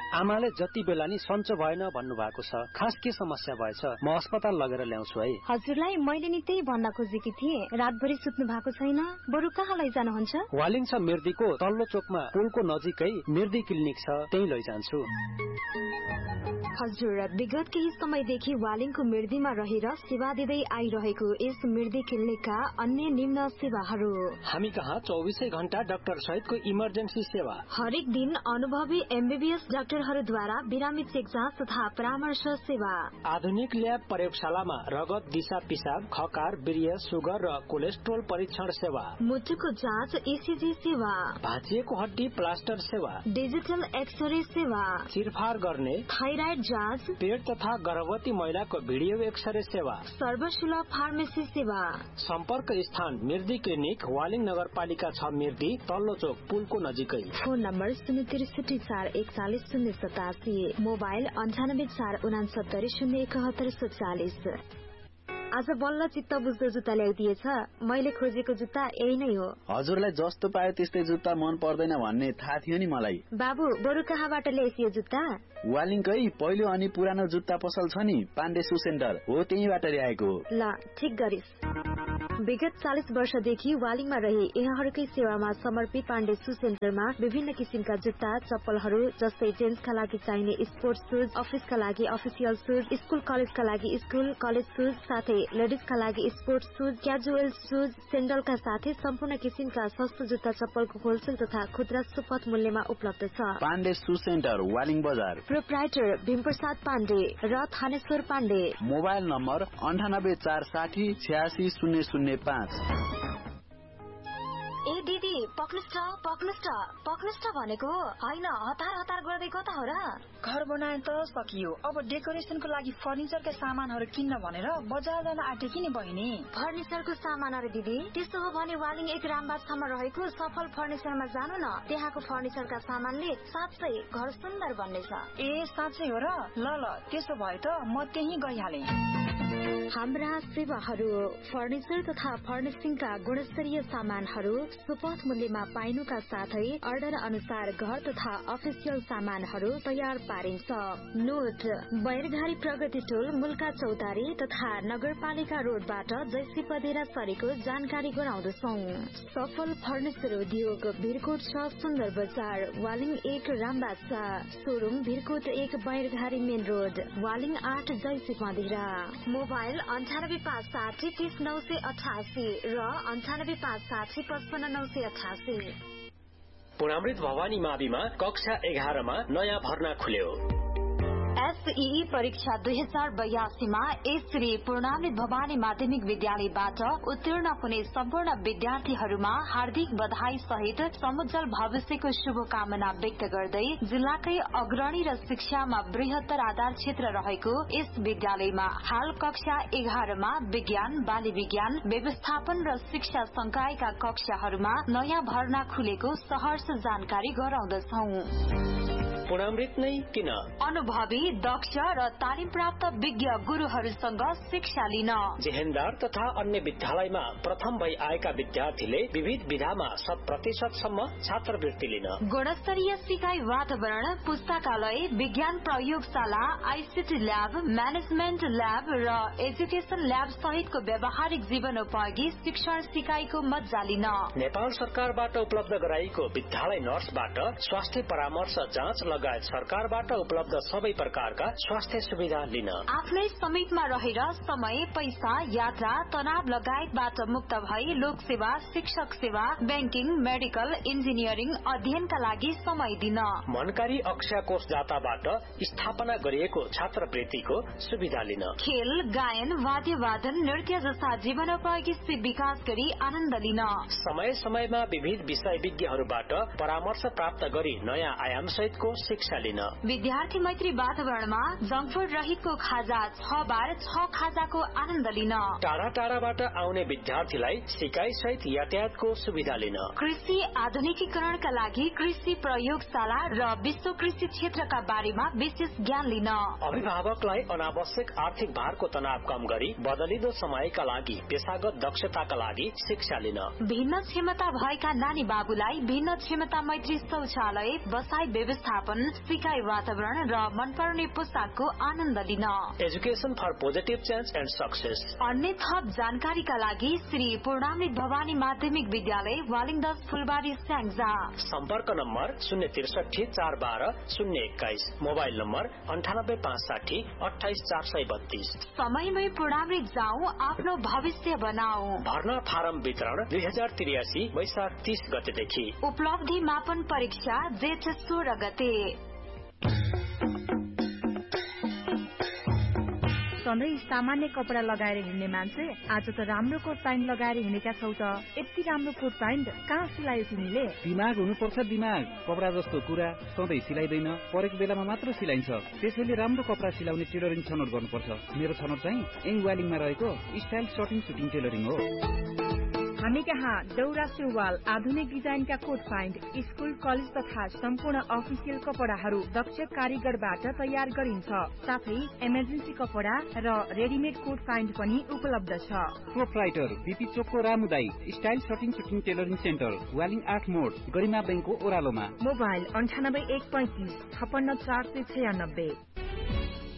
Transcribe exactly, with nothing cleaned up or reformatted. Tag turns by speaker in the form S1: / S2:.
S1: आमाले जति बेला नि सन्चो भएन भन्नु भएको छ। खास के समस्या भएछ? म अस्पताल लगेर ल्याउँछु है।
S2: हजुरलाई मैले नि त्यही भन्न खोजेकी थिएँ। रातभरि सुत्नु भएको छैन, बरु कहाँ लैजानुहुन्छ?
S1: वालिङ छ मिर्दीको तल्लो चोकमा पुलको नजिकै मिर्दी क्लिनिक छ, त्यही लैजान्छु।
S2: हजुर, विगत केही समयदेखि वालिङको मिर्दीमा रहेर सेवा दिँदै आइरहेको यस मिर्दी क्लिनिकका अन्य निम्न सेवाहरू।
S1: हामी कहाँ चौबिसै घण्टा डाक्टर सहितको इमर्जेन्सी सेवा।
S2: हरेक दिन अनुभवी एमबीबीएस डाक्टरहरूद्वारा बिरामी चेक जाँच तथा परामर्श सेवा।
S1: आधुनिक ल्याब प्रयोगशालामा रगत, दिशा पिसाब, खकार, वीर्य, सुगर र कोलेस्ट्रोल परीक्षण सेवा।
S2: मुटुको जाँच, ईसीजी सेवा।
S1: भाँचिएको हड्डी प्लास्टर सेवा।
S2: डिजिटल एक्सरे सेवा।
S1: चिरफार गर्ने
S2: थाइराइड जाँच,
S1: पेट तथा गर्भवती महिलाको भिडियो एक्सरे सेवा।
S2: सर्वसुलभ फार्मेसी सेवा।
S1: सम्पर्क स्थान मिर्दी क्लिनिक, वालिङ नगरपालिका छ मिर्दी, तल्लो चोक पुलको नजिकै।
S2: फोन नम्बर शून्य त्रिसठी चार एकचालिस शून्य सतासी, मोबाइल अन्ठानब्बे चार उनासत्तरी शून्य एकहत्तर सत्तालिस। आज बल्ल चित्त बुझ्दो जुत्ता ल्याइदिएछ। मैले खोजेको जुत्ता यही नै हो।
S3: हजुरलाई जस्तो पायो त्यस्तै जुत्ता मन पर्दैन भन्ने थाहा थियो नि मलाई।
S2: बाबु, बरु कहाँबाट ल्याइस यो जुत्ता?
S3: वालिङकै पहिलो अनि पुरानो जुत्ता पसल छ नि, पाण्डे सु सेन्टर हो, त्यहीबाट ल्याएको।
S2: ल, ठिक गरिस्। विगत चालीस वर्षदेखि वालिङमा रही यहाँहरूकै सेवामा समर्पित पाण्डे सु सेन्टरमा विभिन्न किसिमका जुत्ता, चप्पलहरू जस्तै जेन्ट्सका लागि चाहिने स्पोर्ट्स सुज, अफिसका लागि अफिसियल सुज, स्कूल कलेजका लागि स्कूल कलेज सुज, साथै लेडिजका लागि स्पोर्ट्स सुज, क्याजुअल सुज, सेन्डलका साथै सम्पूर्ण किसिमका सस्तो जुत्ता चप्पलको होलसेल तथा खुद्रा सुपथ मूल्यमा उपलब्ध छ।
S3: पाण्डे सु सेन्टर, वालिङ बजार।
S2: प्रोप्राइटर भीमप्रसाद पाण्डे र थानेश्वर पाण्डे।
S3: मोबाइल नम्बर अन्ठानब्बे चार साठी छ्यासी शून्य शून्य पाँच।
S2: ए दिदी, पक्नुस् त पक्नुस् त पक्नुस् त भनेको होइन, हतार हतार गर्दै कता हो र?
S4: घर बनाए त सकियो, अब डेकोरेसनको लागि फर्निचरका सामानहरू किन्न भनेर बजार जान आँटेकी नि बहिनी।
S2: फर्निचरको सामानहरू दिदी? त्यसो हो भने वालिङ एक रामबाछामा रहेको सफल फर्निचरमा जानु न। त्यहाँको फर्निचरका सामानले साँच्चै घर सुन्दर बन्नेछ।
S4: ए साँच्चै हो र? ल ल, त्यसो भए त म त्यही गइहालेँ।
S2: हाम्रा सेवाहरू फर्निचर तथा फर्निशिङका गुणस्तरीय सामानहरू सुपथ मूल्यमा पाइनुका साथै अर्डर अनुसार घर तथा अफिसियल सामानहरू तयार पारिन्छ। नोट, बैरघारी प्रगति टोल, मुल्का चौतारी तथा नगरपालिका रोडबाट जैसी पदेरा सरेको जानकारी गराउँदछौ। सफल फर्निचर उद्योग, भिरकोट छ सुन्दर बजार, वालिङ एक रामबाछा, सोरुम भिरकोट एक बैरघारी मेन रोड, वालिङ आठ जैसी पदेरा। मोबाइल अन्ठानब्बे पाँच साठी तीस नौ सय अठासी र अन्ठानब्बे पाँच साठी पचपन्न नौ सय अठासी।
S1: पुरामृत भवानी माविमा कक्षा एघारमा नयाँ भर्ना खुल्यो।
S2: एसईई परीक्षा दुई हजार बयासीमा श्री पूर्णामृत भवानी माध्यमिक विद्यालयबाट उत्तीर्ण हुने सम्पूर्ण विद्यार्थीहरूमा हार्दिक बधाई सहित समुज्जल भविष्यको शुभकामना व्यक्त गर्दै जिल्लाकै अग्रणी र शिक्षामा बृहत्तर आधार क्षेत्र रहेको यस विद्यालयमा हाल कक्षा एघारमा विज्ञान, बाली विज्ञान, व्यवस्थापन र शिक्षा संकायका कक्षाहरूमा नयाँ भर्ना खुलेको सहर्ष जानकारी गराउँदछौ।
S1: पुरामृत नै किन?
S2: अनुभवी, दक्ष र तालिम प्राप्त विज्ञ गुरूहरूसँग शिक्षा लिन।
S1: जेहेन्दार तथा अन्य विद्यालयमा प्रथम भई आएका विद्यार्थीले विविध विधामा शत प्रतिशतसम्म छात्रवृत्ति लिन। गुणस्तरीय सिकाइ वातावरण, पुस्तकालय, विज्ञान प्रयोगशाला, आईसीटी ल्याब, म्यानेजमेन्ट ल्याब र एजुकेशन ल्याब सहितको व्यावहारिक जीवनोपयोगी शिक्षण सिकाइको मज्जा लिन। नेपाल सरकारबाट उपलब्ध गराइएको विद्यालय नर्सबाट स्वास्थ्य परामर्श, जाँच लगायत सरकारबाट उपलब्ध सबै प्रकारका स्वास्थ्य सुविधा लिन।
S2: आफ्नै समिपमा रहेर समय, पैसा, यात्रा, तनाव लगायतबाट मुक्त भई लोक सेवा, शिक्षक सेवा, ब्याङ्किङ, मेडिकल, इन्जिनियरिङ अध्ययनका लागि समय दिन।
S1: मनकारी अक्षय कोषदाताबाट स्थापना गरिएको छात्रवृत्तिको सुविधा लिन।
S2: खेल, गायन, वाद्य वादन, नृत्य जस्ता जीवनोपयोगी सिप विकास गरी आनन्द लिन।
S1: समय समयमा विविध विषय विज्ञहरूबाट परामर्श प्राप्त गरी नयाँ आयाम सहितको शिक्षा लिन।
S2: विद्यार्थी मैत्री वातावरणमा जंक फूड रहितको खाजा छ बार छ खाजाको आनन्द लिन।
S1: टाढा टाढाबाट आउने विद्यार्थीलाई सिकाइ सहित यातायातको सुविधा लिन।
S2: कृषि आधुनिकीकरणका लागि कृषि प्रयोगशाला र विश्व कृषि क्षेत्रका बारेमा विशेष ज्ञान लिन।
S1: अभिभावकलाई अनावश्यक आर्थिक भारको तनाव कम गरी बदलिदो समयका लागि पेशागत दक्षताका लागि शिक्षा लिन।
S2: भिन्न क्षमता भएका नानी बाबुलाई भिन्न क्षमता मैत्री शौचालय, बसाई व्यवस्थापन, छन् सिकाइ वातावरण र मनपर्ने पुस्तकको आनन्द लिन।
S1: Education for positive change and success.
S2: अन्य थप जानकारीका लागि श्री पूर्णामृत भवानी माध्यमिक विद्यालय वालिङदस फुलबारी स्याङ्जा।
S1: सम्पर्क नम्बर शून्य त्रिसठी चार बाह्र शून्य एक्काइस, मोबाइल नम्बर अन्ठानब्बे पाँच साठी अठाइस चार सय बत्तीस।
S2: समयमै पूर्णामृत जाऊ, आफ्नो भविष्य बनाऊ।
S1: भर्ना फारम वितरण दुई हजार त्रियासी वैशाख तीस गतेदेखि।
S2: उपलब्धि मापन परीक्षा जेठ सोह्र गते।
S5: सधैँ सामान्य कपडा लगाएर हिँड्ने मान्छे आज त राम्रो कोट प्यान्ट लगाएर हिँडेका छौ त। यति राम्रो कोट प्यान्ट कहाँ सिलायो तिमीले?
S6: दिमाग हुनुपर्छ दिमाग। कपडा जस्तो कुरा सधैँ सिलाइदैन, परेको बेलामा मात्र सिलाइन्छ। त्यसैले राम्रो कपडा सिलाउने टेलरिङ छनौट गर्नुपर्छ। मेरो छनौट चाहिँ यही वालिङमा रहेको स्टाइल सर्टिङ सुटिङ टेलरिङ हो।
S5: हामी कहाँ दौरा सुरुवाल, आधुनिक डिजाइनका कोट प्यान्ट, स्कुल कलेज तथा सम्पूर्ण अफिसियल कपडाहरू दक्ष कारीगरबाट तयार गरिन्छ। साथै इमर्जेन्सी कपडा र रेडिमेड कोट प्यान्ट पनि उपलब्ध छ।
S6: प्रोप्राइटर बीपी चोकको रामुदाई style shirting shooting tailoring centre, Waling आठ मोड, गरिमा बैंकको ओह्रालोमा।
S5: मोबाइल अन्ठानब्बे एक पैंतिस छप्पन्न चार सय छयानब्बे।